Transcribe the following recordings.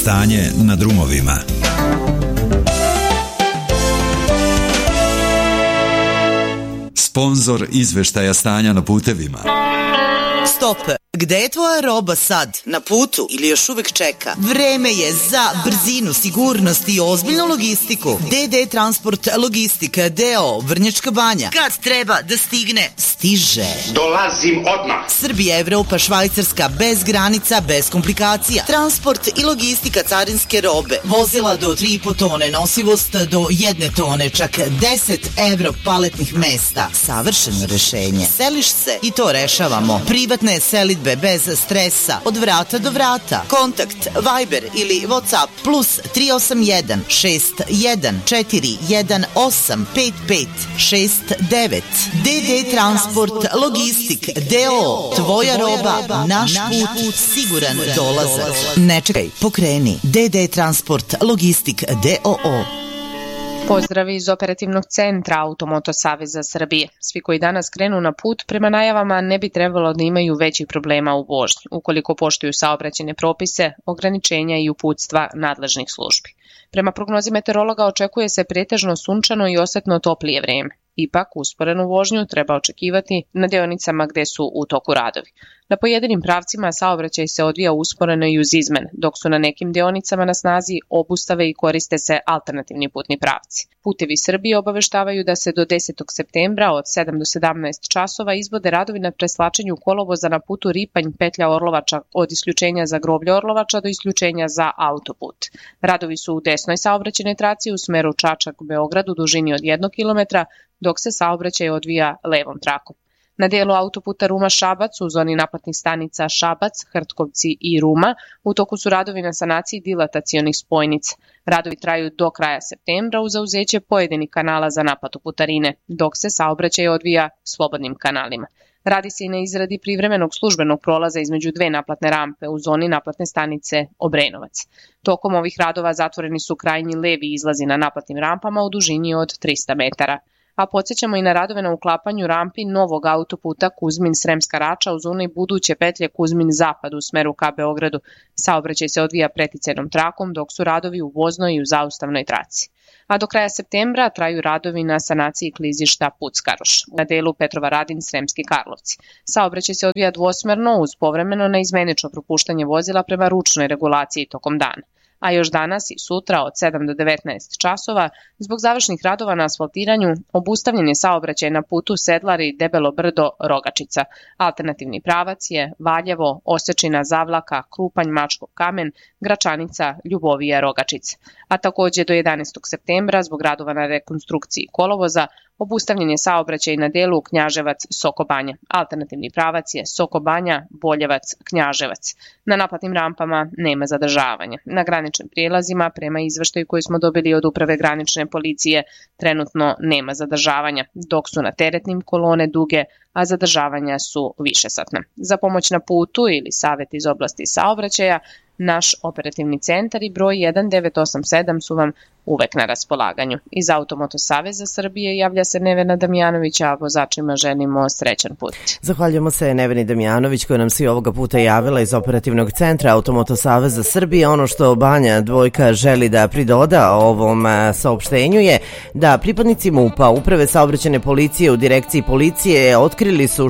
Stanje na drumovima. Sponzor izveštaja stanja na putevima. Stop! Gde je tvoja roba sad? Na putu ili još uvek čeka? Vreme je za brzinu, sigurnost i ozbiljnu logistiku. DD Transport Logistika D.O. Vrnjačka Banja. Kad treba da stigne, stiže. Dolazim odmah. Srbija, Evropa, Švajcarska, bez granica, bez komplikacija. Transport i logistika carinske robe. Vozila do 3,5 tone, nosivost do 1 tone, čak 10 evro paletnih mesta. Savršeno rešenje. Seliš se i to rešavamo. Privatne selidbe bez stresa, od vrata do vrata. Kontakt Viber ili WhatsApp plus 381 61 418 5569. DD Transport Logistik D.O. Tvoja roba, naš put, siguran dolazak. Ne čekaj, pokreni. DD Transport Logistik D.O. Pozdrav iz operativnog centra Automoto Saveza Srbije. Svi koji danas krenu na put prema najavama ne bi trebalo da imaju većih problema u vožnji, ukoliko poštuju saobraćajne propise, ograničenja i uputstva nadležnih službi. Prema prognozi meteorologa očekuje se pretežno sunčano i osetno toplije vreme. Ipak, usporenu vožnju treba očekivati na deonicama gde su u toku radovi. Na pojedinim pravcima saobraćaj se odvija usporeno i uz izmene, dok su na nekim deonicama na snazi obustave i koriste se alternativni putni pravci. Putevi Srbije obaveštavaju da se do 10. septembra od 7 do 17 časova izvode radovi na preslačenju kolovoza na putu Ripanj petlja Orlovača od isključenja za groblje Orlovača do isključenja za autoput. Radovi su u desnoj saobraćajnoj traci u smeru Čačak-Beograd u dužini od 1 km, dok se saobraćaj odvija levom trakom. Na delu autoputa Ruma-Šabac u zoni naplatnih stanica Šabac, Hrtkovci i Ruma u toku su radovi na sanaciji dilatacionih spojnica. Radovi traju do kraja septembra uz zauzeće pojedinih kanala za naplatu putarine, dok se saobraćaj odvija slobodnim kanalima. Radi se i na izradi privremenog službenog prolaza između dve naplatne rampe u zoni naplatne stanice Obrenovac. Tokom ovih radova zatvoreni su krajnji levi izlazi na naplatnim rampama u dužini od 300 metara. A podsjećamo i na radove na uklapanju rampi novog autoputa Kuzmin-Sremska Rača u zoni buduće petlje Kuzmin-Zapad u smeru ka Beogradu. Saobraćaj se odvija preticajnom trakom, dok su radovi u voznoj i u zaustavnoj traci. A do kraja septembra traju radovi na sanaciji klizišta Puckaroš, na delu Petrovaradin-Sremski Karlovci. Saobraćaj se odvija dvosmerno uz povremeno neizmenično propuštanje vozila prema ručnoj regulaciji tokom dana. A još danas i sutra od 7 do 19 časova, zbog završnih radova na asfaltiranju, obustavljen je saobraćaj na putu Sedlari Debelo Brdo Rogačica. Alternativni pravac je Valjevo, Osečina, Zavlaka, Krupanj, Mačkov Kamen, Gračanica, Ljubovija, Rogačica. A takođe do 11. septembra, zbog radova na rekonstrukciji kolovoza, obustavljen je saobraćaj na delu Knjaževac-Soko Banja. Alternativni pravac je Soko Banja, Boljevac-Knjaževac. Na naplatnim rampama nema zadržavanja. Na graničnim prijelazima, prema izveštaju koji smo dobili od Uprave granične policije, trenutno nema zadržavanja, dok su na teretnim kolone duge, a zadržavanja su višesatna. Za pomoć na putu ili savjet iz oblasti saobraćaja, naš operativni centar i broj 1987 su vam uvek na raspolaganju. Iz Automoto Saveza Srbije javlja se Nevena Damjanović, a vozačima želimo srećan put. Zahvaljujemo se Neveni Damjanović koja nam se i ovoga puta javila iz operativnog centra Automoto Saveza Srbije. Ono što Banja Dvojka želi da pridoda ovom saopštenju je da pripadnici MUP-a, Uprave saobraćajne policije u direkciji policije otkrili su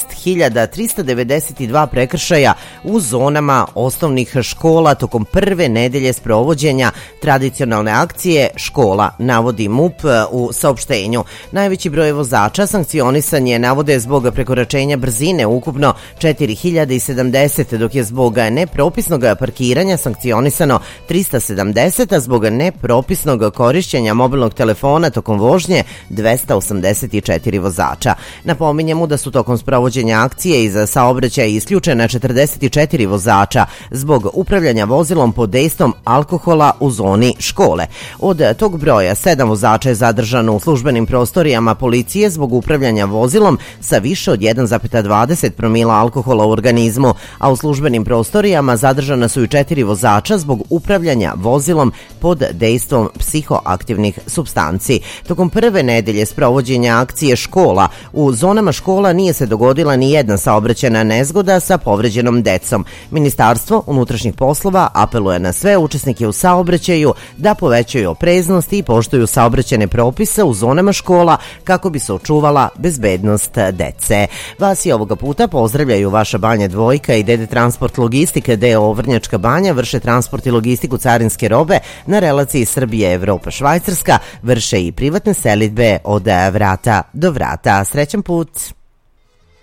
6392 prekršaja u zonama osnovnih škola tokom prve nedelje sprovođenja tradicionalne akcije škola, navodi MUP u saopštenju. Najveći broj vozača sankcionisan je, navode, zbog prekoračenja brzine, ukupno 4070, dok je zbog nepropisnog parkiranja sankcionisano 370, a zbog nepropisnog korišćenja mobilnog telefona tokom vožnje 284 vozača. Napominjemo da su tokom sprovođenja akcije iz saobraćaja isključena 44 vozača zbog upravljanja vozilom pod dejstvom alkohola u zoni škole. Od tog broja 7 vozača je zadržano u službenim prostorijama policije zbog upravljanja vozilom sa više od 1,20 promila alkohola u organizmu, a u službenim prostorijama zadržana su i 4 vozača zbog upravljanja vozilom pod dejstvom psihoaktivnih supstanci. Tokom prve nedelje sprovođenja akcije škola, u zonama škola nije se dogodila ni jedna saobraćajna nezgoda sa povređenom decom. Ministarstvo unutrašnjih poslova apeluje na sve učesnike u saobraćaju da povećaju opreznost i poštuju saobraćajne propise u zonama škola kako bi se očuvala bezbednost dece. Vas i ovoga puta pozdravljaju vaša Banja Dvojka i DD Transport Logistika d.o.o. Vrnjačka Banja, vrše transport i logistiku carinske robe na relaciji Srbije, Evropa, Švajcarska, vrše i privatne selidbe od vrata do vrata. Srećan put!